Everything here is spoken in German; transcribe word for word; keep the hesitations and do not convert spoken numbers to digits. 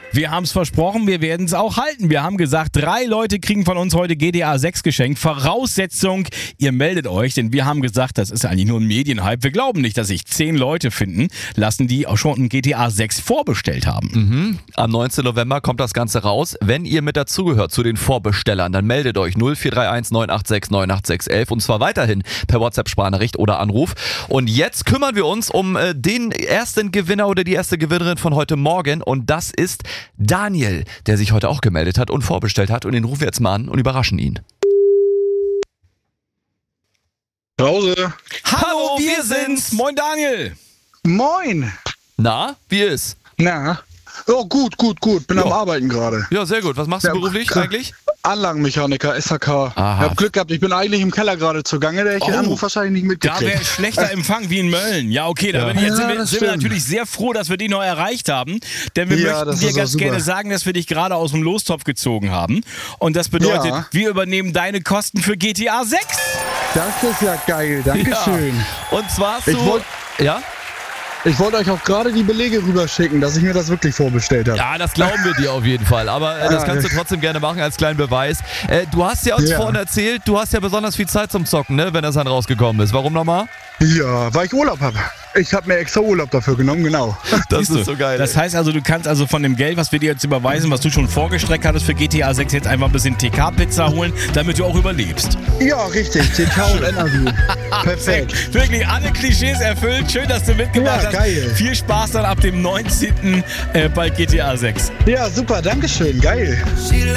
Wir haben es versprochen, wir werden es auch halten. Wir haben gesagt, drei Leute kriegen von uns heute G T A sechs geschenkt. Voraussetzung, ihr meldet euch, denn wir haben gesagt, das ist eigentlich nur ein Medienhype. Wir glauben nicht, dass sich zehn Leute finden lassen, die auch schon ein G T A sechs vorbestellt haben. Mhm. Am neunzehnten November kommt das Ganze raus. Wenn ihr mit dazugehört zu den Vorbestellern, dann meldet euch null vier drei eins neun acht sechs neun acht sechs eins und zwar weiterhin per WhatsApp-Sprachnachricht oder Anruf. Und jetzt kümmern wir uns um äh, den ersten Gewinner oder die erste Gewinnerin von heute Morgen und das ist Daniel, der sich heute auch gemeldet hat und vorbestellt hat und den rufen wir jetzt mal an und überraschen ihn. Pause. Hallo, wir sind's. Moin Daniel. Moin. Na, wie ist? Na? Oh, gut, gut, gut. Bin Ja. am Arbeiten gerade. Ja, sehr gut. Was machst du Ja, beruflich äh, eigentlich? Anlagenmechaniker, S H K. Ich Aha. hab Glück gehabt, ich bin eigentlich im Keller gerade zugange, der ich den Oh, Anruf wahrscheinlich nicht Da wäre mitgekriegt. schlechter Empfang wie in Mölln. Ja, okay, da Ja. bin ich- jetzt sind, Ja, wir, das sind wir stimmt. natürlich sehr froh, dass wir dich noch erreicht haben. Denn wir Ja, möchten das dir ist ganz auch super. gerne sagen, dass wir dich gerade aus dem Lostopf gezogen haben. Und das bedeutet, Ja. wir übernehmen deine Kosten für G T A sechs. Das ist ja geil, Dankeschön. Und zwar hast du... Ich wollt- ja? Ich wollte euch auch gerade die Belege rüberschicken, dass ich mir das wirklich vorbestellt habe. Ja, das glauben wir dir auf jeden Fall. Aber äh, das Ah, kannst du ja. trotzdem gerne machen als kleinen Beweis. Äh, du hast ja uns Ja. vorhin erzählt, du hast ja besonders viel Zeit zum Zocken, ne, wenn das dann rausgekommen ist. Warum nochmal? Ja, weil ich Urlaub habe. Ich habe mir extra Urlaub dafür genommen, genau. Das Siehst du? Das heißt also, du kannst also von dem Geld, was wir dir jetzt überweisen, was du schon vorgestreckt hattest für G T A sechs, jetzt einfach ein bisschen T K-Pizza holen, damit du auch überlebst. Ja, richtig. T K und Energy. Perfekt. Wirklich alle Klischees erfüllt. Schön, dass du mitgemacht Ja, hast. geil. Viel Spaß dann ab dem neunzehnten Äh, bei G T A sechs. Ja, super, Dankeschön. Geil. She